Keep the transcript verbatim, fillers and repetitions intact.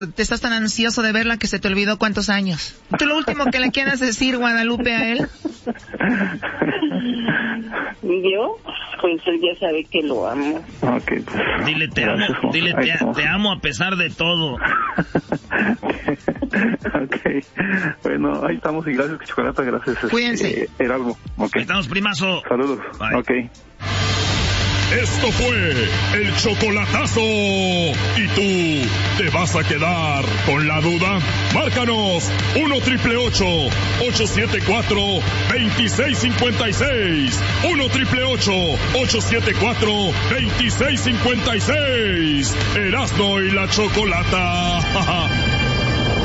te estás tan ansioso de verla que se te olvidó cuántos años. ¿Tú lo último que le quieras decir, Guadalupe, a él? Yo, pues él ya sabe que lo amo. Okay, pues, dile te amo, dile te, te amo a pesar de todo. Okay, bueno, ahí estamos y gracias, Chocolata, gracias. Cuídense. Eh, Heraldo, okay. Ahí estamos, primazo. Saludos. Bye. Okay. Esto fue el chocolatazo. ¿Y tú te vas a quedar con la duda? Márcanos uno triple ocho, ocho siete cuatro, dos seis cinco seis. uno triple ocho, ocho siete cuatro, dos seis cinco seis. Erasmo y la Chocolata.